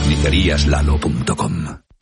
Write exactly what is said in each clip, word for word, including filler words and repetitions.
carnicerías lalo punto com.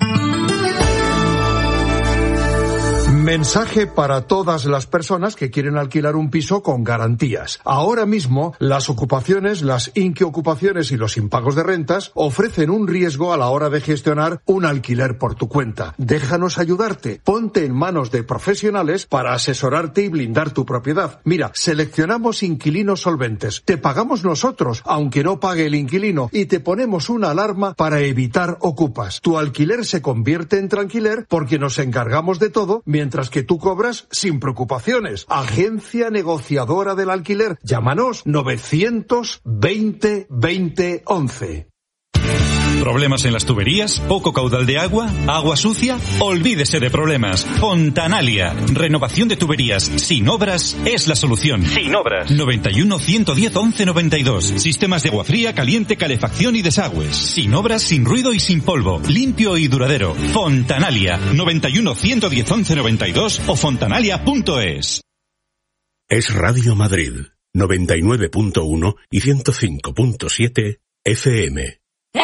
Mensaje para todas las personas que quieren alquilar un piso con garantías. Ahora mismo, las ocupaciones, las inquiocupaciones y los impagos de rentas ofrecen un riesgo a la hora de gestionar un alquiler por tu cuenta. Déjanos ayudarte. Ponte en manos de profesionales para asesorarte y blindar tu propiedad. Mira, seleccionamos inquilinos solventes. Te pagamos nosotros, aunque no pague el inquilino, y te ponemos una alarma para evitar ocupas. Tu alquiler se convierte en tranquiler porque nos encargamos de todo, mientras que tú cobras sin preocupaciones. Agencia negociadora del alquiler. Llámanos novecientos veinte veinte once. ¿Problemas en las tuberías? ¿Poco caudal de agua? ¿Agua sucia? Olvídese de problemas. Fontanalia. Renovación de tuberías sin obras es la solución. Sin obras. noventa y uno, ciento diez, once noventa y dos. Sistemas de agua fría, caliente, calefacción y desagües. Sin obras, sin ruido y sin polvo. Limpio y duradero. Fontanalia. noventa y uno, ciento diez, once noventa y dos o fontanalia punto es. Es Radio Madrid. noventa y nueve punto uno y ciento cinco punto siete F M.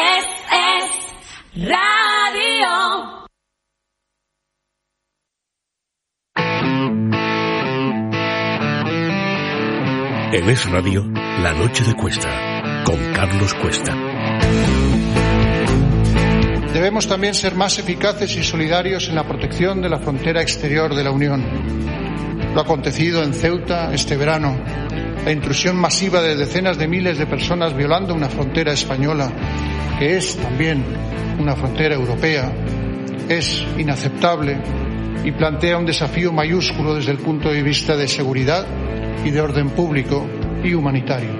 Radio. En Es Radio, La Noche de Cuesta, con Carlos Cuesta. Debemos también ser más eficaces y solidarios en la protección de la frontera exterior de la Unión. Lo acontecido en Ceuta este verano, la intrusión masiva de decenas de miles de personas violando una frontera española, que es también una frontera europea, es inaceptable y plantea un desafío mayúsculo desde el punto de vista de seguridad y de orden público y humanitario.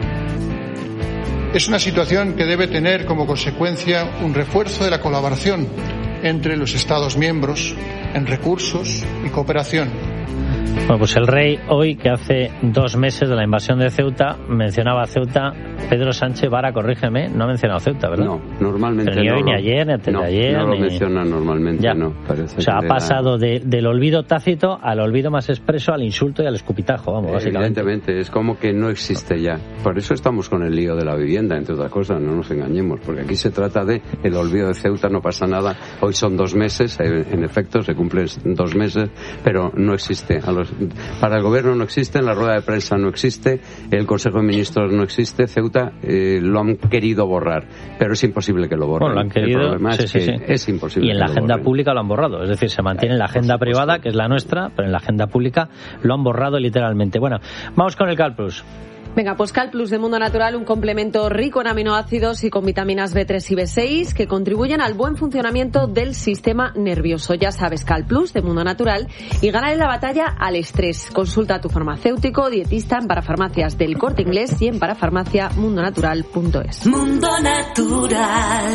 Es una situación que debe tener como consecuencia un refuerzo de la colaboración entre los Estados miembros en recursos y cooperación. Bueno, pues el rey hoy, que hace dos meses de la invasión de Ceuta, mencionaba a Ceuta. Pedro Sánchez Vara, corrígeme, no ha mencionado Ceuta, ¿verdad? No, normalmente Pero ni no. hoy, ni ayer, ni antes no, de ayer. No lo ni... menciona normalmente, ya. no. Parece o sea, ha que pasado de, del olvido tácito al olvido más expreso, al insulto y al escupitajo, vamos, básicamente. Evidentemente, es como que no existe ya. Por eso estamos con el lío de la vivienda, entre otras cosas, no nos engañemos, porque aquí se trata de el olvido de Ceuta, no pasa nada. Hoy son dos meses, en efecto, se cumplen dos meses, pero no existe. A los, para el gobierno no existe, en la rueda de prensa no existe, el Consejo de Ministros no existe, Ceuta eh, lo han querido borrar, pero es imposible que lo borren. Bueno, lo han querido, el problema sí, es sí, que sí. es imposible. Y en que la lo agenda borren. pública lo han borrado, es decir, se mantiene en la agenda por privada, que es la nuestra, pero en la agenda pública lo han borrado literalmente. Bueno, vamos con el CalPlus. Venga, pues CalPlus de Mundo Natural, un complemento rico en aminoácidos y con vitaminas B tres y B seis que contribuyen al buen funcionamiento del sistema nervioso. Ya sabes, CalPlus de Mundo Natural, y gana en la batalla al estrés. Consulta a tu farmacéutico o dietista en parafarmacias del Corte Inglés y en parafarmacia mundo natural punto es. Mundo Natural.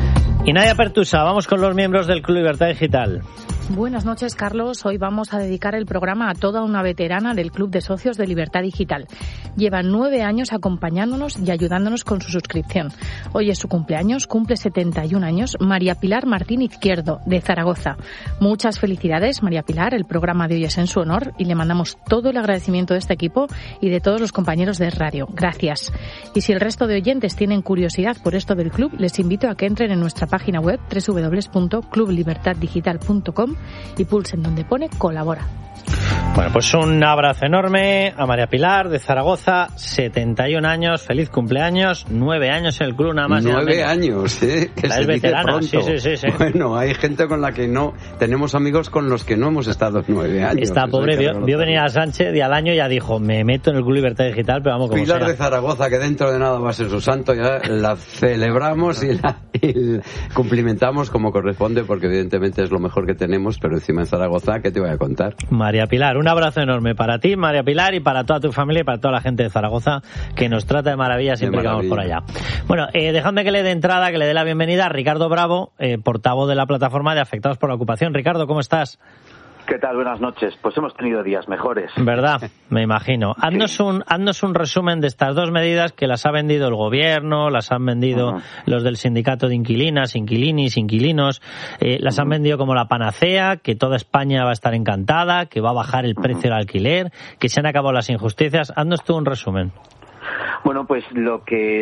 Y Nadia Pertusa, vamos con los miembros del Club Libertad Digital. Buenas noches, Carlos. Hoy vamos a dedicar el programa a toda una veterana del Club de Socios de Libertad Digital. Lleva nueve años acompañándonos y ayudándonos con su suscripción. Hoy es su cumpleaños, cumple setenta y un años, María Pilar Martín Izquierdo, de Zaragoza. Muchas felicidades, María Pilar. El programa de hoy es en su honor y le mandamos todo el agradecimiento de este equipo y de todos los compañeros de radio. Gracias. Y si el resto de oyentes tienen curiosidad por esto del club, les invito a que entren en nuestra página web doble u doble u doble u punto club libertad digital punto com y pulsen donde pone colabora. Bueno, pues un abrazo enorme a María Pilar de Zaragoza, setenta y un años, feliz cumpleaños, nueve años en el club nada más. Nueve años, ¿eh? Que la se es veterana, dice pronto. sí, sí, sí, sí. Bueno, hay gente con la que no, tenemos amigos con los que no hemos estado nueve años. Esta pobre vio, vio venir a Sánchez y al año ya dijo, me meto en el Club Libertad Digital, pero vamos como Pilar sea. de Zaragoza, que dentro de nada va a ser su santo, ya la celebramos y la, y la cumplimentamos como corresponde, porque evidentemente es lo mejor que tenemos, pero encima en Zaragoza, ¿qué te voy a contar? María Pilar, un abrazo enorme para ti, María Pilar, y para toda tu familia y para toda la gente de Zaragoza, que nos trata de maravilla siempre de maravilla. que vamos por allá. Bueno, eh, dejadme que le dé entrada, que le dé la bienvenida a Ricardo Bravo, eh, portavoz de la plataforma de afectados por la ocupación. Ricardo, ¿cómo estás? ¿Qué tal? Buenas noches. Pues hemos tenido días mejores. ¿Verdad? Me imagino. Haznos Sí. un, haznos un resumen de estas dos medidas que las ha vendido el gobierno, las han vendido uh-huh. los del sindicato de inquilinas, inquilinis, inquilinos, eh, las uh-huh. han vendido como la panacea, que toda España va a estar encantada, que va a bajar el precio uh-huh. del alquiler, que se han acabado las injusticias. Haznos tú un resumen. Bueno, pues lo que